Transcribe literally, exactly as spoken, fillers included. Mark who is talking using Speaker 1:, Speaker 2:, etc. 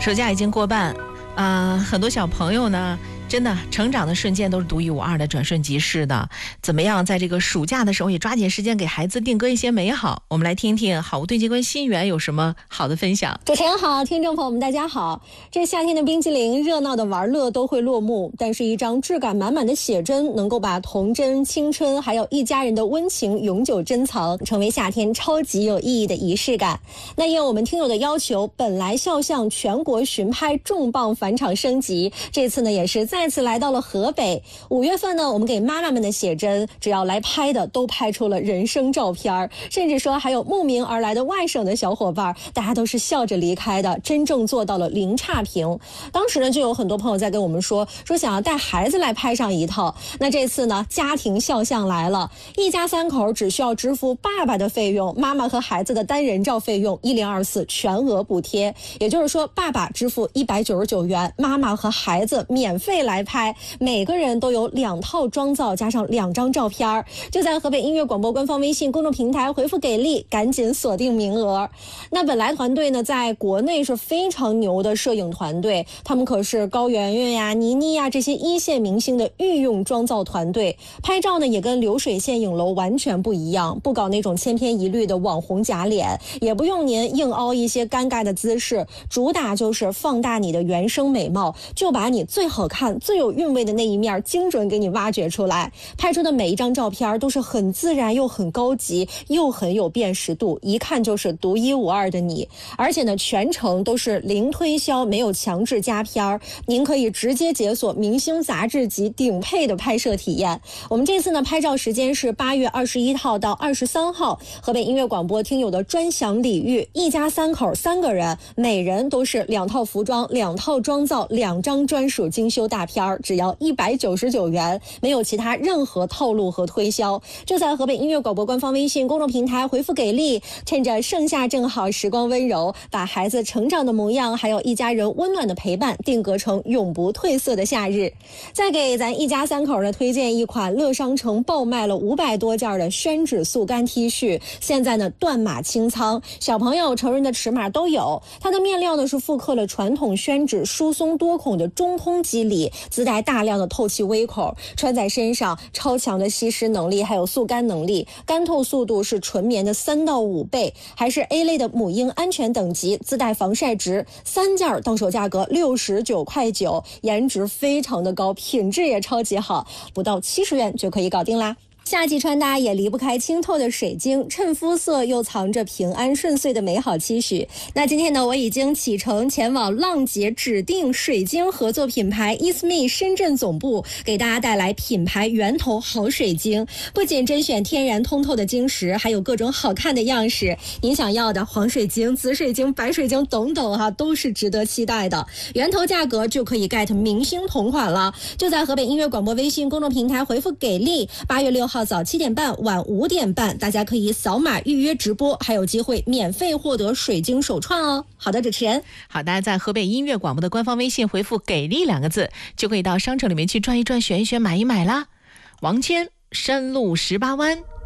Speaker 1: 暑假已经过半，啊、呃，很多小朋友呢，真的成长的瞬间都是独一无二的，转瞬即逝的。怎么样，在这个暑假的时候也抓紧时间给孩子定格一些美好？我们来听听好物对接官新源有什么好的分享。
Speaker 2: 主持人好，听众朋友们大家好。这夏天的冰淇淋，热闹的玩乐都会落幕，但是一张质感满满的写真，能够把童真、青春还有一家人的温情永久珍藏，成为夏天超级有意义的仪式感。那应我们听友的要求，本来肖像全国巡拍重磅返场升级，这次呢也是再次来到了河北。五月份呢，我们给妈妈们的写真，只要来拍的都拍出了人生照片，甚至说还有慕名而来的外省的小伙伴，大家都是笑着离开的，真正做到了零差评。当时呢，就有很多朋友在跟我们说，说想要带孩子来拍上一套。那这次呢，家庭肖像来了，一家三口只需要支付爸爸的费用，妈妈和孩子的单人照费用一零二四全额补贴。也就是说，爸爸支付一百九十九元，妈妈和孩子免费来拍，每个人都有两套妆造加上两张照片。就在河北音乐广播官方微信公众平台回复给力，赶紧锁定名额。那本来团队呢，在国内是非常牛的摄影团队，他们可是高圆圆呀、倪妮呀这些一线明星的御用妆造团队。拍照呢也跟流水线影楼完全不一样，不搞那种千篇一律的网红假脸，也不用您硬凹一些尴尬的姿势，主打就是放大你的原生美貌，就把你最好看、最有韵味的那一面精准给你挖掘出来。拍出的每一张照片都是很自然又很高级，又很有辨识度，一看就是独一无二的你。而且呢，全程都是零推销，没有强制加片，您可以直接解锁明星杂志级顶配的拍摄体验。我们这次呢，拍照时间是八月二十一号到二十三号，河北音乐广播听友的专享礼遇，一家三口三个人，每人都是两套服装、两套妆造、两张专属精修大片，只要一百九十九元，没有其他任何套路和推销。就在河北音乐广播官方微信公众平台回复给力，趁着盛夏正好，时光温柔，把孩子成长的模样还有一家人温暖的陪伴定格成永不褪色的夏日。再给咱一家三口呢推荐一款乐商城爆卖了五百多件的宣纸速干 T 恤，现在呢断码清仓，小朋友成人的尺码都有。它的面料呢是复刻了传统宣纸疏松多孔的中空肌理，自带大量的透气微口，穿在身上超强的吸湿能力还有速干能力，干透速度是纯棉的三到五倍，还是 A 类的母婴安全等级，自带防晒值，三件到手价格六十九块九，颜值非常的高，品质也超级好，不到七十元就可以搞定啦。夏季穿搭也离不开清透的水晶，衬肤色又藏着平安顺遂的美好期许。那今天呢，我已经启程前往浪姐指定水晶合作品牌 Isme 深圳总部，给大家带来品牌源头好水晶。不仅甄选天然通透的晶石，还有各种好看的样式，您想要的黄水晶、紫水晶、白水晶等等哈、啊，都是值得期待的。源头价格就可以 get 明星同款了，就在河北音乐广播微信公众平台回复给力，八月六号早七点半晚五点半，大家可以扫码预约直播，还有机会免费获得水晶手串哦。好的，主持人。
Speaker 1: 好的，在河北音乐广播的官方微信回复给力两个字，就可以到商城里面去转一转、选一选、买一买啦。王谦山路十八弯。